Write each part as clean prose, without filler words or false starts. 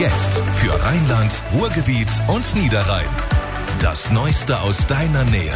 Jetzt für Rheinland, Ruhrgebiet und Niederrhein. Das Neueste aus deiner Nähe.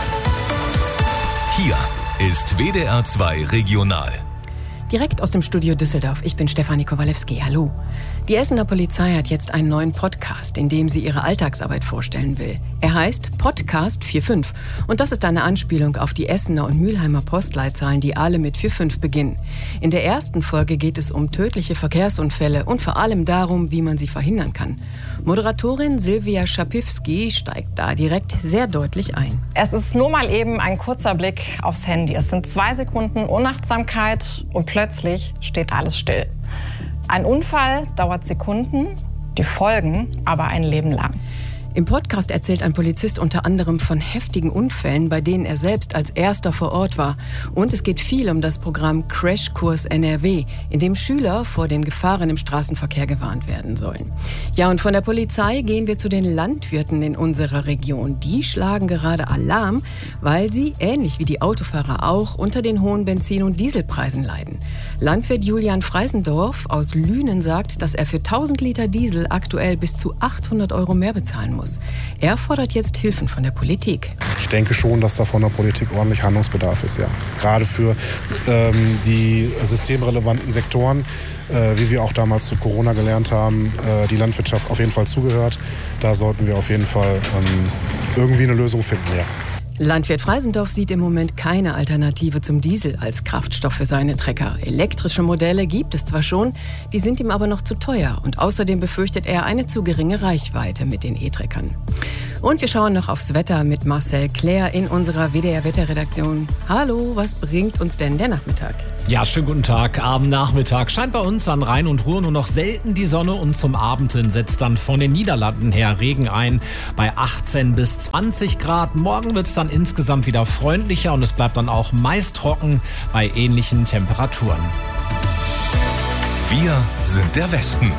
Hier ist WDR 2 Regional. Direkt aus dem Studio Düsseldorf. Ich bin Stefanie Kowalewski. Hallo. Die Essener Polizei hat jetzt einen neuen Podcast, in dem sie ihre Alltagsarbeit vorstellen will. Er heißt Podcast 45 und das ist eine Anspielung auf die Essener und Mülheimer Postleitzahlen, die alle mit 45 beginnen. In der ersten Folge geht es um tödliche Verkehrsunfälle und vor allem darum, wie man sie verhindern kann. Moderatorin Silvia Schapivski steigt da direkt sehr deutlich ein. Es ist nur mal eben ein kurzer Blick aufs Handy. Es sind 2 Sekunden Unachtsamkeit und plötzlich steht alles still. Ein Unfall dauert Sekunden, die Folgen aber ein Leben lang. Im Podcast erzählt ein Polizist unter anderem von heftigen Unfällen, bei denen er selbst als erster vor Ort war. Und es geht viel um das Programm Crashkurs NRW, in dem Schüler vor den Gefahren im Straßenverkehr gewarnt werden sollen. Ja, und von der Polizei gehen wir zu den Landwirten in unserer Region. Die schlagen gerade Alarm, weil sie, ähnlich wie die Autofahrer auch, unter den hohen Benzin- und Dieselpreisen leiden. Landwirt Julian Freisendorf aus Lünen sagt, dass er für 1000 Liter Diesel aktuell bis zu 800 € mehr bezahlen muss. Er fordert jetzt Hilfen von der Politik. Ich denke schon, dass da von der Politik ordentlich Handlungsbedarf ist, ja. Gerade für die systemrelevanten Sektoren, wie wir auch damals zu Corona gelernt haben, die Landwirtschaft auf jeden Fall zugehört. Da sollten wir auf jeden Fall irgendwie eine Lösung finden, ja. Landwirt Freisendorf sieht im Moment keine Alternative zum Diesel als Kraftstoff für seine Trecker. Elektrische Modelle gibt es zwar schon, die sind ihm aber noch zu teuer. Und außerdem befürchtet er eine zu geringe Reichweite mit den E-Treckern. Und wir schauen noch aufs Wetter mit Marcel Claire in unserer WDR-Wetterredaktion. Hallo, was bringt uns denn der Nachmittag? Ja, schönen guten Tag. Abend-Nachmittag scheint bei uns an Rhein und Ruhr nur noch selten die Sonne und zum Abend hin setzt dann von den Niederlanden her Regen ein bei 18 bis 20 Grad. Morgen wird es dann insgesamt wieder freundlicher und es bleibt dann auch meist trocken bei ähnlichen Temperaturen. Wir sind der Westen.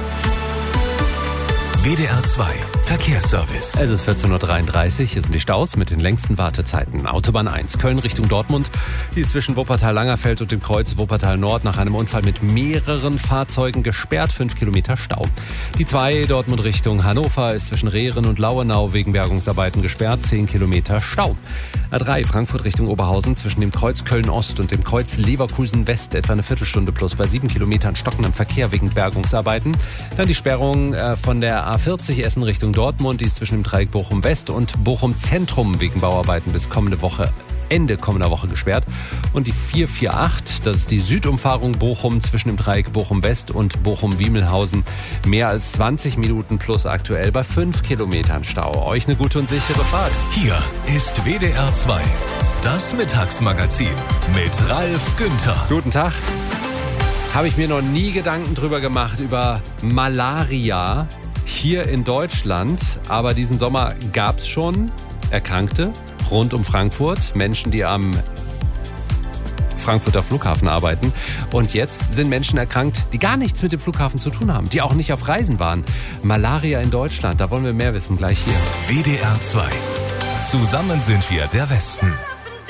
WDR 2 Verkehrsservice. Es ist 14.33 Uhr, hier sind die Staus mit den längsten Wartezeiten. Autobahn 1, Köln Richtung Dortmund. Die ist zwischen Wuppertal-Langerfeld und dem Kreuz Wuppertal-Nord nach einem Unfall mit mehreren Fahrzeugen gesperrt, 5 Kilometer Stau. Die 2, Dortmund Richtung Hannover, ist zwischen Rehren und Lauenau wegen Bergungsarbeiten gesperrt, 10 Kilometer Stau. A3, Frankfurt Richtung Oberhausen, zwischen dem Kreuz Köln-Ost und dem Kreuz Leverkusen-West etwa eine Viertelstunde plus bei 7 Kilometern stockendem Verkehr wegen Bergungsarbeiten. Dann die Sperrung von der A40 Essen Richtung Dortmund, die ist zwischen dem Dreieck Bochum-West und Bochum-Zentrum wegen Bauarbeiten bis Ende kommender Woche gesperrt. Und die 448, das ist die Südumfahrung Bochum zwischen dem Dreieck Bochum-West und Bochum-Wiemelhausen. Mehr als 20 Minuten plus aktuell bei 5 Kilometern Stau. Euch eine gute und sichere Fahrt. Hier ist WDR 2, das Mittagsmagazin mit Ralf Günther. Guten Tag. Habe ich mir noch nie Gedanken drüber gemacht, über Malaria hier in Deutschland. Aber diesen Sommer gab es schon Erkrankte rund um Frankfurt, Menschen, die am Frankfurter Flughafen arbeiten. Und jetzt sind Menschen erkrankt, die gar nichts mit dem Flughafen zu tun haben, die auch nicht auf Reisen waren. Malaria in Deutschland, da wollen wir mehr wissen, gleich hier. WDR 2. Zusammen sind wir der Westen.